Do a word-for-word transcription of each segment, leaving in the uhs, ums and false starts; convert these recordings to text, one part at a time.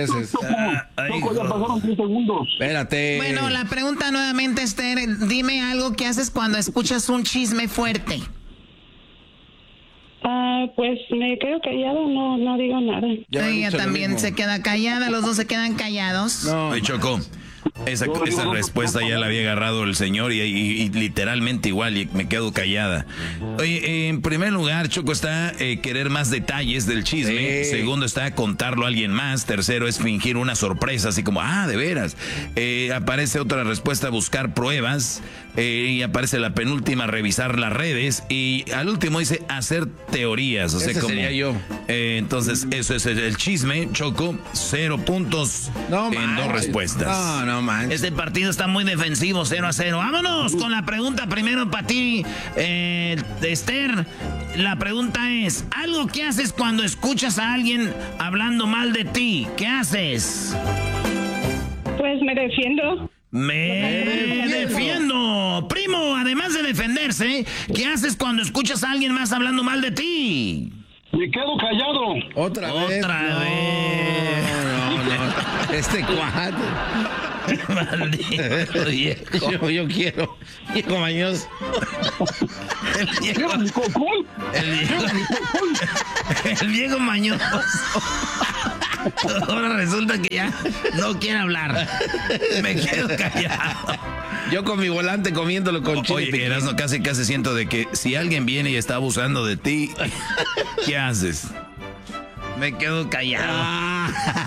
veces. Ah, Choco, ya pasaron diez segundos. Espérate. Bueno, la pregunta nuevamente, Esther, dime algo que haces cuando escuchas un chisme fuerte. Ah, pues me quedo callado, no, no digo nada. Ya he Ella dicho lo también mismo. se queda callada, los dos se quedan callados. No. Oye, Choco, esa, esa respuesta ya la había agarrado el señor y, y- y literalmente igual, y me quedo callada. Oye, en primer lugar, Choco, está eh, querer más detalles del chisme. Sí. Segundo, está contarlo a alguien más. Tercero, es fingir una sorpresa, así como, ah, de veras. Eh, aparece otra respuesta, buscar pruebas. Eh, y aparece la penúltima, revisar las redes. Y al último dice, hacer teorías. O sea, Ese como, sería yo. eh, entonces, eso es el, el chisme, Choco. Cero puntos No en dos manches. respuestas. No, no manches. Este partido está muy defensivo, cero a cero. Vámonos con la pregunta primero para ti, eh, Esther. La pregunta es, algo que haces cuando escuchas a alguien hablando mal de ti. ¿Qué haces? Pues me defiendo. Me defiendo. Primo, además de defenderse, ¿qué haces cuando escuchas a alguien más hablando mal de ti? Me quedo callado. Otra vez. Otra No, vez. No, no. Este cuate. Maldito viejo. Yo, yo quiero. Viejo mañoso. El viejo, ¿Quieres mi cocol? el viejo, el viejo mañoso. Ahora resulta que ya no quiere hablar. Me quedo callado. Yo con mi volante comiéndolo con chile. Oye, piquín. Erasmo, casi casi siento de que si alguien viene y está abusando de ti, ¿qué haces? Me quedo callado.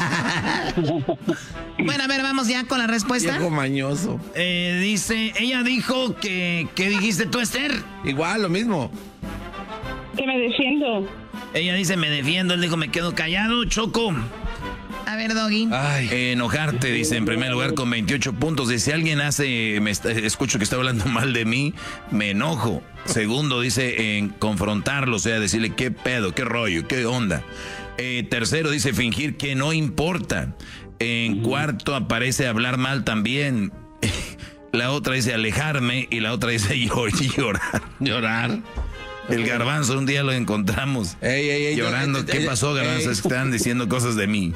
Bueno, a ver, vamos ya con la respuesta. Viejo mañoso. Eh, dice, ella dijo que, ¿qué dijiste tú, Esther? Igual, lo mismo. Que me defiendo. Ella dice, me defiendo, él dijo, me quedo callado, Choco. A ver, Doggy. Ay. Eh, enojarte, dice, en primer lugar, con veintiocho puntos. Dice, si alguien hace, me está- escucho que está hablando mal de mí, me enojo. Segundo, dice, en confrontarlo, o sea, decirle qué pedo, qué rollo, qué onda. Eh, tercero, dice, fingir que no importa. En cuarto, aparece hablar mal también. La otra dice alejarme y la otra dice llor- llorar. Llorar. El Garbanzo, un día lo encontramos Ey, ey, ey, llorando. yo- ¿Qué ey, pasó, Garbanzo? ey. Es que estaban diciendo cosas de mí.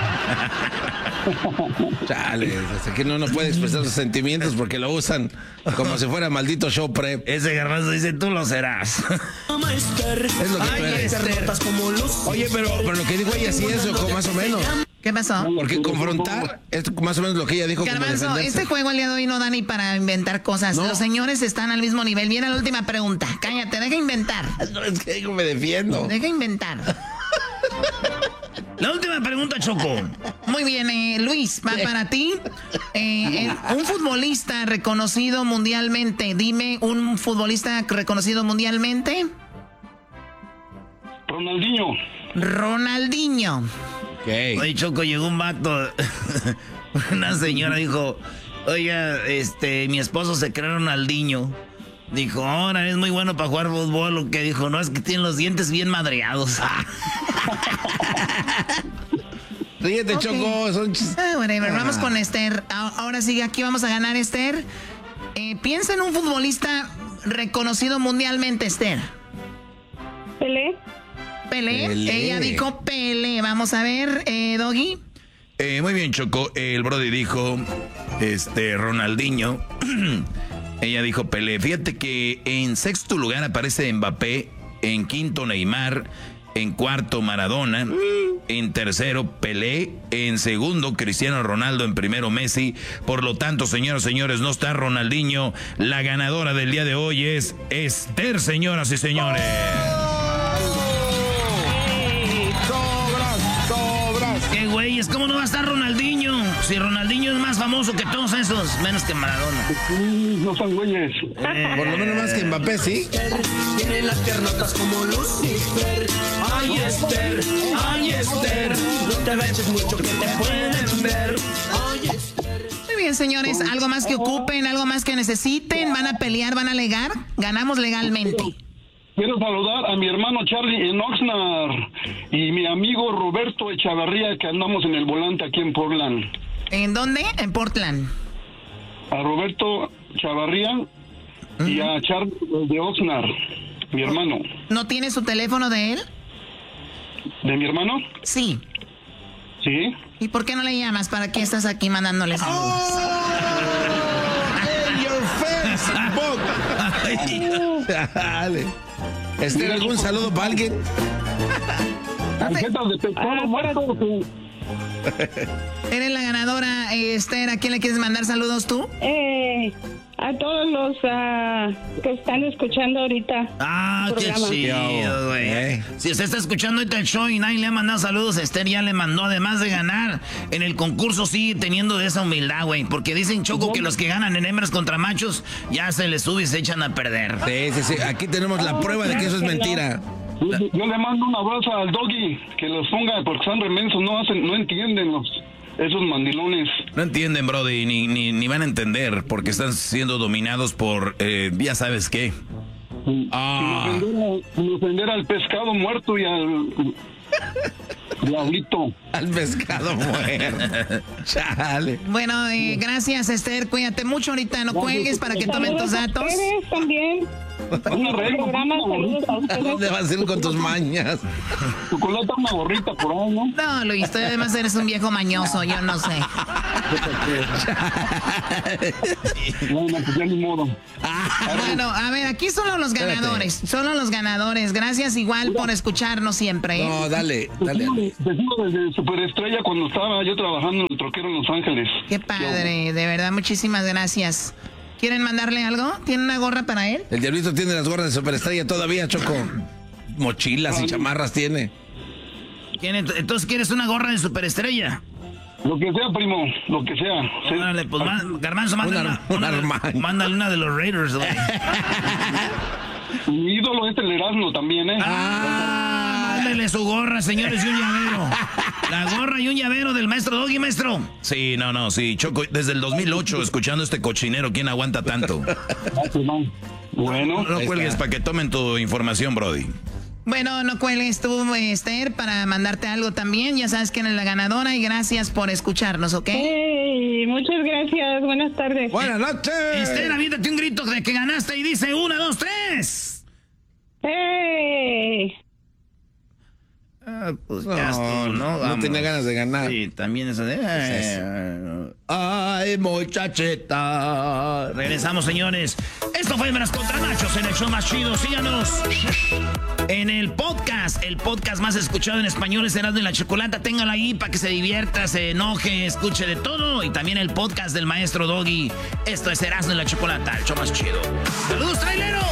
Chale, hasta que uno no puede expresar sus sentimientos porque lo usan como si fuera maldito show prep. Ese Garbanzo dice, tú lo serás. Es lo que tú eres. Oye, pero, pero lo que dijo ella sí es o más o menos. ¿Qué pasó? Porque confrontar es más o menos lo que ella dijo. como Garbanzo, defenderse. este juego el día de hoy no da ni para inventar cosas. No. Los señores están al mismo nivel. Viene la última pregunta. Cállate, deja inventar. No, es que digo, me defiendo. Deja inventar. La última pregunta, Choco. Muy bien, eh, Luis, va para ti. Eh, eh, un futbolista reconocido mundialmente. Dime, un futbolista reconocido mundialmente. Ronaldinho. Ronaldinho. Okay. Oye, Choco, llegó un vato. Una señora dijo, oiga, este, mi esposo se cree Ronaldinho. Dijo, ahora es muy bueno para jugar fútbol. Lo que dijo, no, es que tiene los dientes bien madreados. Ríete, Ok. Choco. Son chis- Ah, whatever. Ah. Vamos con Esther. A- Ahora sí, aquí vamos a ganar, Esther. Eh, piensa en un futbolista reconocido mundialmente, Esther. Pelé. Pelé. Pelé. Ella dijo Pelé. Vamos a ver, eh, Doggy. Eh, muy bien, Choco. El Brody dijo, este, Ronaldinho. Ella dijo Pelé. Fíjate que en sexto lugar aparece Mbappé, en quinto Neymar, en cuarto Maradona, en tercero Pelé, en segundo Cristiano Ronaldo, en primero Messi. Por lo tanto, señoras y señores, no está Ronaldinho. La ganadora del día de hoy es Esther, señoras y señores. Sobras, sobras. ¿Qué güeyes? ¿Cómo no va a estar Ronaldinho? Si Ronaldinho es más famoso que todos esos, menos que Maradona. Sí, no son güeyes. Por lo menos más que Mbappé, ¿sí? Tiene las piernotas como Lucifer. Ay, Esther, ay, Esther. No te agaches mucho que te pueden ver. Ay, Esther. Muy bien, señores. ¿Algo más que ocupen? ¿Algo más que necesiten? ¿Van a pelear? ¿Van a alegar? Ganamos legalmente. Quiero saludar a mi hermano Charlie en Oxnard y mi amigo Roberto Echavarría, que andamos en el volante aquí en Portland. ¿En dónde? En Portland. A Roberto Chavarría y a Charlie de Oxnard, mi hermano. ¿No tiene su teléfono de él? ¿De mi hermano? Sí. Sí. ¿Y por qué no le llamas? ¿Para qué estás aquí mandándole saludos? Oh, in your Facebook. Dale. Esther, ¿algún saludo para alguien? Tarjetas de pescado muerto. Eres la ganadora, Esther. ¿A quién le quieres mandar saludos tú? Eh, a todos los uh, que están escuchando ahorita. Ah, qué programa. chido, güey. Eh. Si usted está escuchando ahorita el show y nadie le ha mandado saludos, Esther ya le mandó. Además de ganar en el concurso, sigue teniendo esa humildad, güey. Porque dicen, Choco, que los que ganan en hembras contra machos ya se les sube y se echan a perder. Sí, sí, sí. Aquí tenemos la prueba de que eso es mentira. Yo, yo le mando un abrazo al Doggy, que los ponga, porque son remensos, no hacen, no entienden los esos mandilones. No entienden, Brody, ni, ni, ni van a entender, porque están siendo dominados por, eh, ya sabes qué. Ah. Sin ofender, sin ofender al pescado muerto y al diablito. Al pescado muerto. Chale. Bueno, eh, gracias, Esther. Cuídate mucho ahorita. No cuelgues para que tomen tus datos. Ustedes también. Una regla, Programa, saludos a ¿A ustedes. dónde vas a ir con tus mañas? Chocolate, una gorrita por ahí, ¿no? No, Luis, tú además eres un viejo mañoso. Yo no sé. Bueno, pues ya ni modo. Bueno, a ver, aquí solo los ganadores. Solo los ganadores. Gracias igual por escucharnos siempre, ¿eh? No, dale, dale. Te sigo desde Superestrella cuando estaba yo trabajando en el troquero en Los Ángeles. Qué padre, de verdad, muchísimas gracias. ¿Quieren mandarle algo? ¿Tiene una gorra para él? El diablito tiene las gorras de Superestrella todavía, Choco. Mochilas y chamarras tiene. ¿Quién, entonces, ¿quieres una gorra de superestrella? Lo que sea, primo, lo que sea. Sí. Órale, pues, man, Garbanzo, mándale Una- una, una una- Armani. mándale una de los Raiders, güey. Mi ídolo es el Erasmo también, ¿eh? Ah, mándele su gorra, señores, y un llavero. La gorra y un llavero del maestro Doggy, maestro. Sí, no, no, sí, Choco, desde el dos mil ocho escuchando este cochinero, ¿quién aguanta tanto? Bueno, No cuelgues para que tomen tu información, Brody. Bueno, no cuelgues tú, Esther, para mandarte algo también. Ya sabes que eres la ganadora y gracias por escucharnos, ¿ok? Hey, muchas gracias. Buenas tardes. Buenas noches. Esther, aviéntate un grito de que ganaste y dice una, dos, tres. Hey. Ah, pues No, ya estuvo, ¿no? no Vámonos. tenía ganas de ganar. Sí, también eso de... Es Ay, muchacheta. Regresamos, señores. Esto fue Hembras contra Machos en el show más chido. Síganos en el podcast. El podcast más escuchado en español es Erasmo y la Chocolata. Téngalo ahí para que se divierta, se enoje, escuche de todo. Y también el podcast del maestro Doggy. Esto es Erasmo y la Chocolata, el show más chido. ¡Saludos, traileros!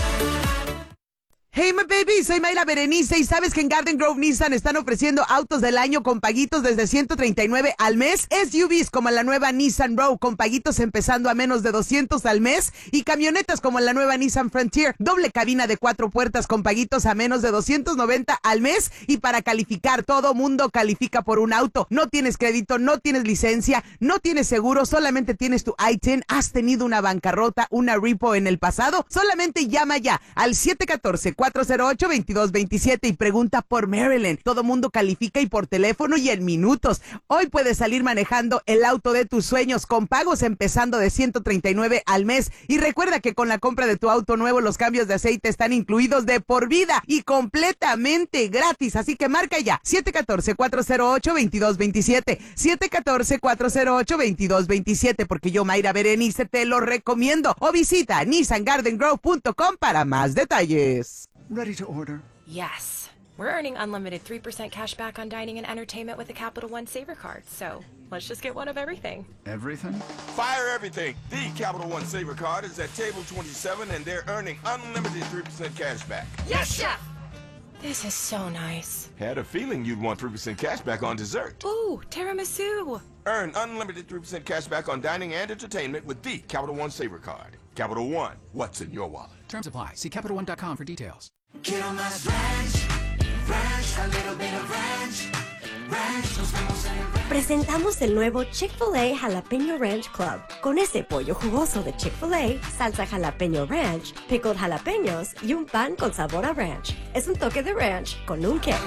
Hey, my baby, soy Mayra Berenice y ¿sabes que en Garden Grove Nissan están ofreciendo autos del año con paguitos desde ciento treinta y nueve al mes? S U Vs como la nueva Nissan Rogue con paguitos empezando a menos de doscientos al mes y camionetas como la nueva Nissan Frontier, doble cabina de cuatro puertas con paguitos a menos de doscientos noventa al mes. Y para calificar, todo mundo califica por un auto. No tienes crédito, no tienes licencia, no tienes seguro, solamente tienes tu I ten, has tenido una bancarrota, una repo en el pasado, solamente llama ya al siete uno cuatro, cuatro cero ocho, veintidós veintisiete y pregunta por Marilyn. Todo mundo califica y por teléfono y en minutos. Hoy puedes salir manejando el auto de tus sueños con pagos empezando de ciento treinta y nueve al mes. Y recuerda que con la compra de tu auto nuevo los cambios de aceite están incluidos de por vida y completamente gratis. Así que marca ya siete uno cuatro, cuatro cero ocho, veintidós veintisiete. siete uno cuatro, cuatro cero ocho, veintidós veintisiete porque yo, Mayra Berenice, te lo recomiendo. O visita nissan garden grove punto com para más detalles. Ready to order? Yes. We're earning unlimited three percent cash back on dining and entertainment with the Capital One Saver card, so let's just get one of everything. Everything? Fire everything. The Capital One Saver card is at table twenty-seven, and they're earning unlimited three percent cash back. Yes, Chef! This is so nice. Had a feeling you'd want three percent cash back on dessert. Ooh, tiramisu. Earn unlimited three percent cash back on dining and entertainment with the Capital One Saver card. Capital One, what's in your wallet? Terms apply. See Capital One dot com for details. Quiero más ranch, ranch, a little bit of ranch, ranch, nos vemos en el ranch. Presentamos el nuevo Chick-fil-A Jalapeño Ranch Club. Con ese pollo jugoso de Chick-fil-A, salsa jalapeño ranch, pickled jalapeños y un pan con sabor a ranch. Es un toque de ranch con un qué.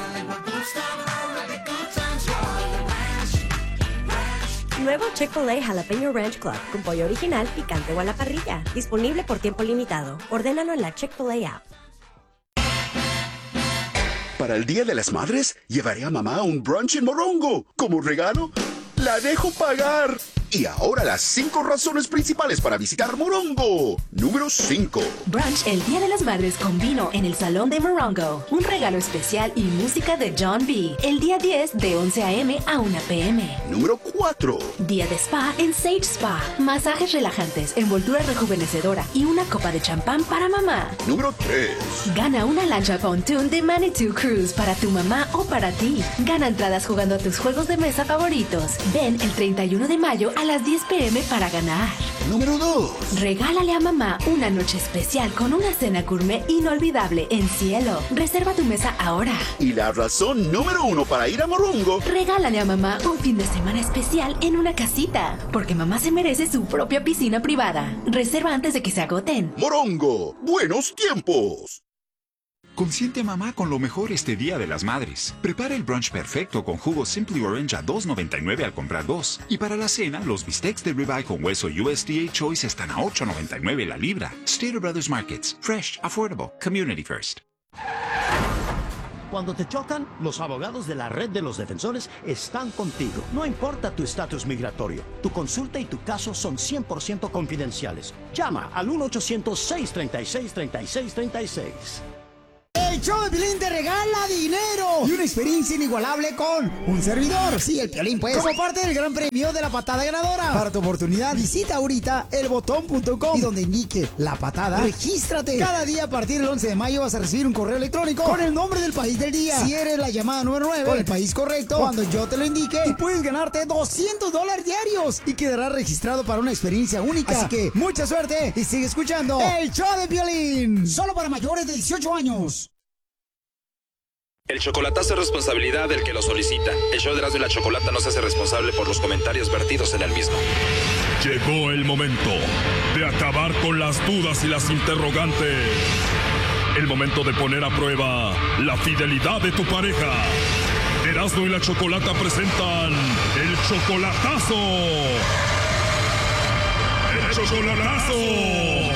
Nuevo Chick-fil-A Jalapeño Ranch Club con pollo original, picante o a la parrilla. Disponible por tiempo limitado. Ordénalo en la Chick-fil-A app. Para el Día de las Madres, llevaré a mamá a un brunch en Morongo. Como regalo, la dejo pagar. Y ahora las cinco razones principales para visitar Morongo. Número cinco. Brunch el Día de las Madres con vino en el Salón de Morongo. Un regalo especial y música de John B. El día diez de once a eme a una pe eme. Número cuatro. Día de spa en Sage Spa. Masajes relajantes, envoltura rejuvenecedora y una copa de champán para mamá. Número tres. Gana una lancha pontoon de Manitou Cruise para tu mamá o para ti. Gana entradas jugando a tus juegos de mesa favoritos. Ven el treinta y uno de mayo a las diez pe eme para ganar. Número dos. Regálale a mamá una noche especial con una cena gourmet inolvidable en Cielo. Reserva tu mesa ahora. Y la razón número uno para ir a Morongo. Regálale a mamá un fin de semana especial en una casita, porque mamá se merece su propia piscina privada. Reserva antes de que se agoten. Morongo, buenos tiempos. Consiente a mamá con lo mejor este Día de las Madres. Prepara el brunch perfecto con jugo Simply Orange a dos noventa y nueve al comprar dos. Y para la cena, los bistecs de ribeye con hueso U S D A Choice están a ocho noventa y nueve la libra. Stater Brothers Markets. Fresh, affordable, community first. Cuando te chocan, los abogados de la Red de los Defensores están contigo. No importa tu estatus migratorio, tu consulta y tu caso son cien por ciento confidenciales. Llama al uno ochocientos, seiscientos treinta y seis, treinta y seis treinta y seis. El show de Piolín te regala dinero y una experiencia inigualable con un servidor. Sí, el Piolín, pues. Como parte del gran premio de la patada ganadora. Para tu oportunidad, visita ahorita el botón punto com y donde indique la patada, regístrate. Cada día a partir del once de mayo vas a recibir un correo electrónico con el nombre del país del día. Si eres la llamada número nueve con el país correcto, cuando yo te lo indique, y puedes ganarte doscientos dólares diarios y quedarás registrado para una experiencia única. Así que mucha suerte y sigue escuchando el show de Piolín. Solo para mayores de dieciocho años. El chocolatazo es responsabilidad del que lo solicita. El show de Erasmo y la Chocolata no se hace responsable por los comentarios vertidos en el mismo. Llegó el momento de acabar con las dudas y las interrogantes. El momento de poner a prueba la fidelidad de tu pareja. Erasmo y la Chocolata presentan el chocolatazo. ¡El chocolatazo!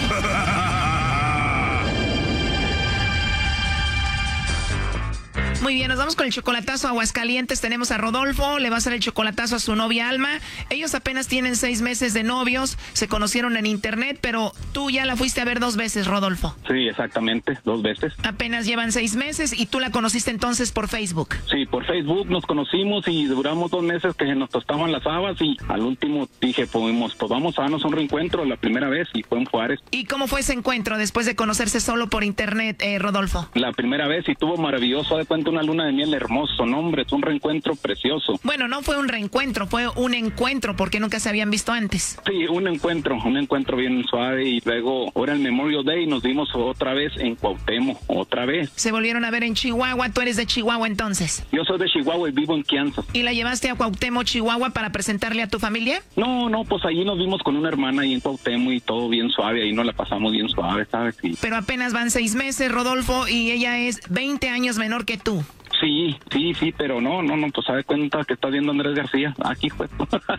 Muy bien, nos vamos con el chocolatazo a Aguascalientes. Tenemos a Rodolfo, le va a hacer el chocolatazo a su novia Alma. Ellos apenas tienen seis meses de novios, se conocieron en internet, pero tú ya la fuiste a ver dos veces, Rodolfo. Sí, exactamente, dos veces. Apenas llevan seis meses y tú la conociste entonces por Facebook. Sí, por Facebook nos conocimos y duramos dos meses que nos tostaban las habas y al último dije, pues, pues vamos a darnos un reencuentro la primera vez y fue en Juárez. ¿Y cómo fue ese encuentro después de conocerse solo por internet, eh, Rodolfo? La primera vez y estuvo maravilloso, de cuenta una luna de miel hermoso, no hombre, es un reencuentro precioso. Bueno, no fue un reencuentro, fue un encuentro porque nunca se habían visto antes. Sí, un encuentro, un encuentro bien suave y luego ahora el Memorial Day nos vimos otra vez en Cuauhtémoc, otra vez. Se volvieron a ver en Chihuahua, tú eres de Chihuahua entonces. Yo soy de Chihuahua y vivo en Kansas. ¿Y la llevaste a Cuauhtémoc, Chihuahua para presentarle a tu familia? No, no, pues allí nos vimos con una hermana ahí en Cuauhtémoc y todo bien suave, ahí nos la pasamos bien suave, ¿sabes? Sí. Pero apenas van seis meses, Rodolfo, y ella es veinte años menor que tú. Sí, sí, sí, pero no, no, no, pues sabe cuenta que está viendo Andrés García. Aquí fue.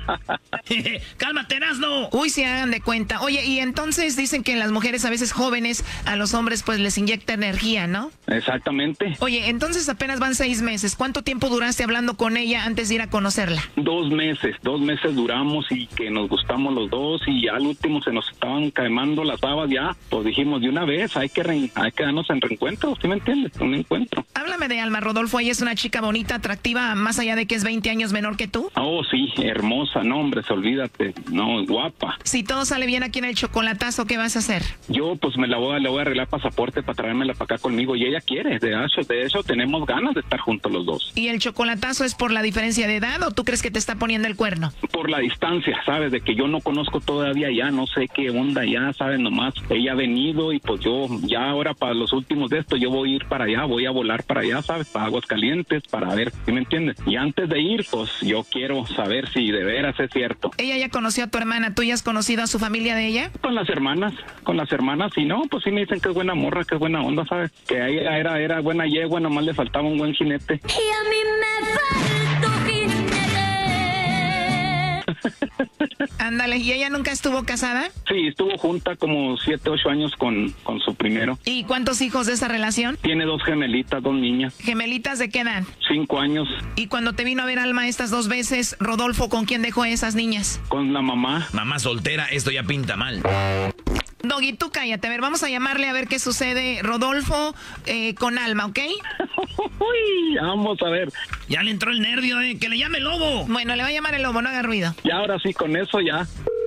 ¡Cálmate, Erasmo! Uy, se hagan de cuenta. Oye, y entonces dicen que las mujeres a veces jóvenes, a los hombres pues les inyecta energía, ¿no? Exactamente. Oye, entonces apenas van seis meses. ¿Cuánto tiempo duraste hablando con ella antes de ir a conocerla? Dos meses, dos meses duramos y que nos gustamos los dos y al último se nos estaban quemando las babas ya. Pues dijimos de una vez, hay que, re hay que darnos en reencuentro, ¿sí me entiendes? Un encuentro. Háblame de Alma, Rodolfo. Ella es una chica bonita, atractiva, más allá de que es veinte años menor que tú. Oh, sí, hermosa, no, hombre, olvídate, no, guapa. Si todo sale bien aquí en el chocolatazo, ¿qué vas a hacer? Yo, pues, me la voy a, le voy a arreglar pasaporte para traérmela para acá conmigo y ella quiere, de hecho, de eso tenemos ganas de estar juntos los dos. ¿Y el chocolatazo es por la diferencia de edad o tú crees que te está poniendo el cuerno? Por la distancia, ¿sabes? De que yo no conozco todavía ya, no sé qué onda ya, ¿sabes? Nomás ella ha venido y pues yo, ya ahora para los últimos de esto, yo voy a ir para allá, voy a volar para allá, ¿sabes? Para Aguascalientes, para ver, ¿sí me entiendes? Y antes de ir, pues yo quiero saber si de veras es cierto. ¿Ella ya conoció a tu hermana? ¿Tú ya has conocido a su familia de ella? Con las hermanas, con las hermanas, y no, pues sí me dicen que es buena morra, que es buena onda, ¿sabes? Que ella era, era buena yegua, nomás le faltaba un buen jinete. Y a mí me falta un jinete. Ándale, ¿y ella nunca estuvo casada? Sí, estuvo junta como siete, ocho años con, con su primero. ¿Y cuántos hijos de esa relación? Tiene dos gemelitas, dos niñas. ¿Gemelitas de qué edad? Cinco años. ¿Y cuando te vino a ver Alma estas dos veces, Rodolfo, con quién dejó esas niñas? Con la mamá. Mamá soltera, esto ya pinta mal. Doggy, tú cállate. A ver, vamos a llamarle a ver qué sucede. Rodolfo eh, con Alma, ¿ok? Uy, vamos a ver. Ya le entró el nervio, eh. Que le llame el lobo. Bueno, le va a llamar el lobo, no haga ruido. Ya, ahora sí, con eso ya.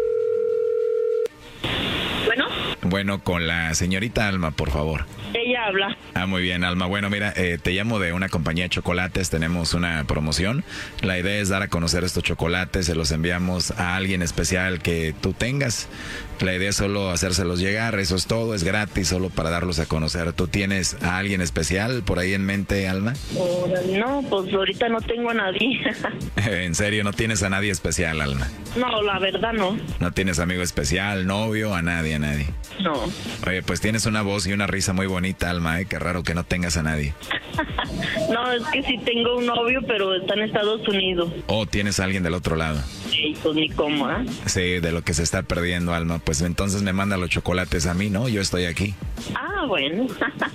Bueno. Bueno, con la señorita Alma, por favor. Ella habla. Ah, muy bien, Alma. Bueno, mira, eh, te llamo de una compañía de chocolates. Tenemos una promoción. La idea es dar a conocer estos chocolates. Se los enviamos a alguien especial que tú tengas. La idea es solo hacérselos llegar. Eso es todo. Es gratis, solo para darlos a conocer. ¿Tú tienes a alguien especial por ahí en mente, Alma? No, pues ahorita no tengo a nadie. ¿En serio? ¿No tienes a nadie especial, Alma? No, la verdad no. ¿No tienes amigo especial, novio, a nadie, a nadie? No. Oye, pues tienes una voz y una risa muy bonita, Alma, ¿eh? Qué raro que no tengas a nadie. No, es que sí tengo un novio, pero está en Estados Unidos. ¿O tienes a alguien del otro lado? Sí, pues ni cómo, ¿eh? Sí, de lo que se está perdiendo, Alma. Pues entonces me manda los chocolates a mí, ¿no? Yo estoy aquí. Ah, bueno.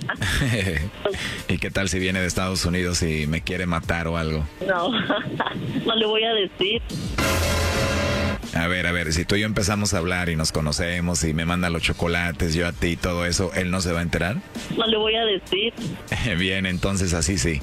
¿Y qué tal si viene de Estados Unidos y me quiere matar o algo? No, no le voy a decir. A ver, a ver, si tú y yo empezamos a hablar y nos conocemos y me manda los chocolates, yo a ti y todo eso, ¿él no se va a enterar? No le voy a decir. Bien, entonces así sí.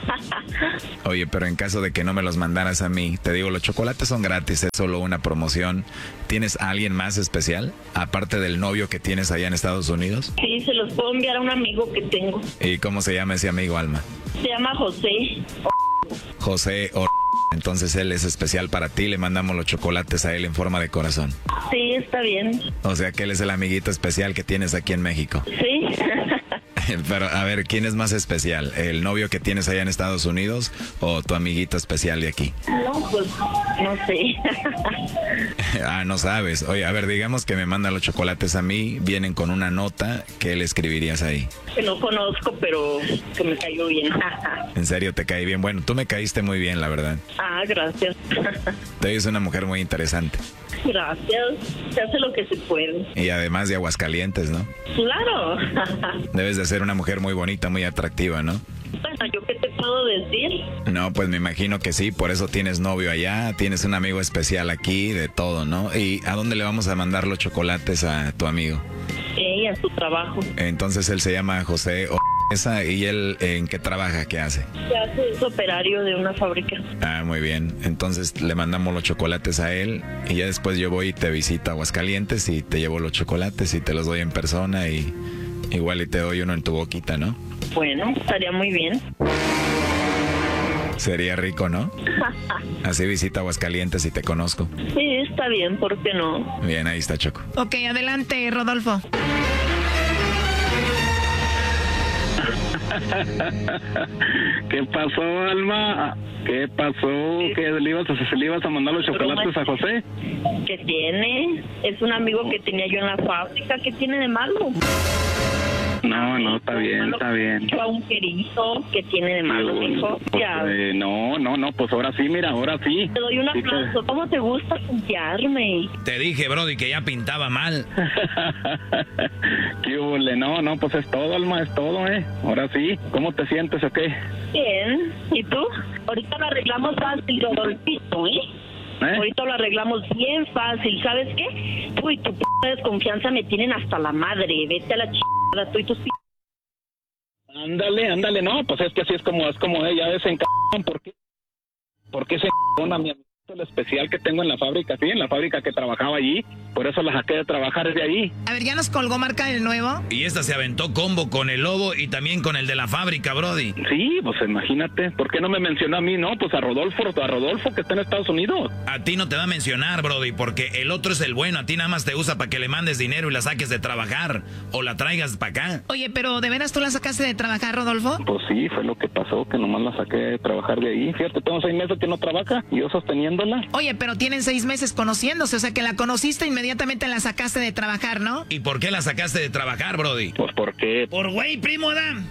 Oye, pero en caso de que no me los mandaras a mí, te digo, los chocolates son gratis, es solo una promoción. ¿Tienes a alguien más especial, aparte del novio que tienes allá en Estados Unidos? Sí, se los puedo enviar a un amigo que tengo. ¿Y cómo se llama ese amigo, Alma? Se llama José. José o... Entonces él es especial para ti, le mandamos los chocolates a él en forma de corazón. Sí, está bien. O sea que él es el amiguito especial que tienes aquí en México. Sí. Pero a ver, ¿quién es más especial? ¿El novio que tienes allá en Estados Unidos o tu amiguito especial de aquí? No, pues no sé. Ah, no sabes. Oye, a ver, digamos que me manda los chocolates a mí, vienen con una nota, ¿qué le escribirías ahí? Que no conozco, pero que me cayó bien. ¿En serio te caí bien? Bueno, tú me caíste muy bien, la verdad. Ah, gracias. Tú eres una mujer muy interesante. Gracias. Se hace lo que se puede. Y además de Aguascalientes, ¿no? Claro. Debes de ser una mujer muy bonita, muy atractiva, ¿no? Bueno, ¿yo qué te puedo decir? No, pues me imagino que sí, por eso tienes novio allá, tienes un amigo especial aquí, de todo, ¿no? ¿Y a dónde le vamos a mandar los chocolates a tu amigo? Sí, a su trabajo. Entonces él se llama José o... Esa, ¿y él en qué trabaja? ¿Qué hace? Se hace, es operario de una fábrica. Ah, muy bien. Entonces le mandamos los chocolates a él y ya después yo voy y te visito a Aguascalientes y te llevo los chocolates y te los doy en persona y igual y te doy uno en tu boquita, ¿no? Bueno, estaría muy bien. Sería rico, ¿no? Así visita Aguascalientes y te conozco. Sí, está bien, ¿por qué no? Bien, ahí está, Choco. Ok, adelante, Rodolfo. ¿Qué pasó, Alma? ¿Qué pasó? ¿Qué le ibas a, le ibas a mandar los chocolates a José? ¿Qué tiene? Es un amigo que tenía yo en la fábrica. ¿Qué tiene de malo? No, no, está bien, está bien. Yo a un querido, ¿qué tiene de malo, hijo? Pues, eh, no, no, no, pues ahora sí, mira, ahora sí. Te doy un aplauso. Sí, ¿cómo te gusta confiarme? Te dije, Brody, que ya pintaba mal. ¿Qué hubo? No, no, pues es todo, Alma, es todo, ¿eh? Ahora sí. ¿Cómo te sientes o qué? Bien. ¿Y tú? Ahorita lo arreglamos fácil, Rodolfito, ¿eh? ¿Eh? Ahorita lo arreglamos bien fácil, ¿sabes qué? Tú y tu p*** desconfianza me tienen hasta la madre. Vete a la chingada, tú y tus p***. Ándale, ándale, no, pues es que así es como, es como ella es en c***, ¿por qué? ¿Por qué se c***a mi amigo? El especial que tengo en la fábrica, sí, en la fábrica que trabajaba allí, por eso la saqué de trabajar desde ahí. A ver, ¿ya nos colgó marca del nuevo? Y esta se aventó combo con el lobo y también con el de la fábrica, Brody. Sí, pues imagínate, ¿por qué no me mencionó a mí? No, pues a Rodolfo, a Rodolfo que está en Estados Unidos. A ti no te va a mencionar, Brody, porque el otro es el bueno, a ti nada más te usa para que le mandes dinero y la saques de trabajar, o la traigas para acá. Oye, pero ¿de veras tú la sacaste de trabajar, Rodolfo? Pues sí, fue lo que pasó, que nomás la saqué de trabajar de ahí. Fíjate, tengo seis meses que no trabaja y yo sosteniendo conociéndola. Oye, pero tienen seis meses conociéndose, o sea que la conociste, inmediatamente la sacaste de trabajar, ¿no? ¿Y por qué la sacaste de trabajar, Brody? Pues porque... Por güey, primo, Adam.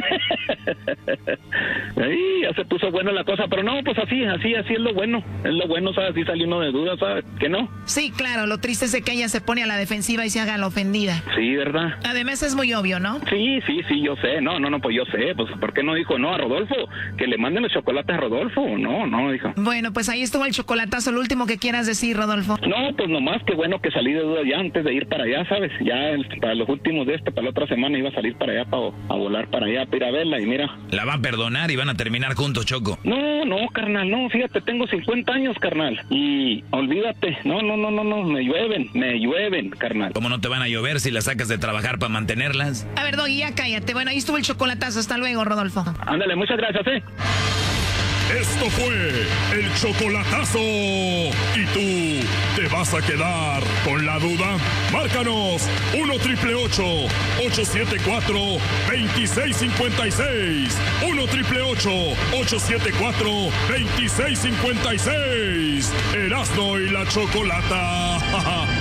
Ay, ya se puso bueno la cosa, pero no, pues así, así, así es lo bueno. Es lo bueno, ¿sabes? Así salió uno de dudas, ¿sabes? ¿Que no? Sí, claro, lo triste es de que ella se pone a la defensiva y se haga la ofendida. Sí, ¿verdad? Además es muy obvio, ¿no? Sí, sí, sí, yo sé. No, no, no, pues yo sé. Pues, ¿por qué no dijo no a Rodolfo? Que le manden los chocolates a Rodolfo. No, no, dijo. Bueno, pues ahí estuvo el chocolatazo. Lo último que quieras decir, Rodolfo. No, pues nomás que bueno que salí de duda ya antes de ir para allá, ¿sabes? Ya el, para los últimos de este, para la otra semana iba a salir para allá, para, a volar para allá, para ir a verla y mira. La va a perdonar y van a terminar juntos, Choco. No, no, carnal, no, fíjate, tengo cincuenta años, carnal. Y olvídate, no, no, no, no, no, me llueven, me llueven, carnal. ¿Cómo no te van a llover si las sacas de trabajar para mantenerlas? A ver, Doggy, ya cállate. Bueno, ahí estuvo el chocolatazo. Hasta luego, Rodolfo. Ándale, muchas gracias, eh. Esto fue el chocolatazo. ¿Y tú te vas a quedar con la duda? Márcanos uno triple ocho, ocho siete cuatro, dos seis cinco seis. uno triple ocho, ocho siete cuatro, dos seis cinco seis. Erasmo y la Chocolata.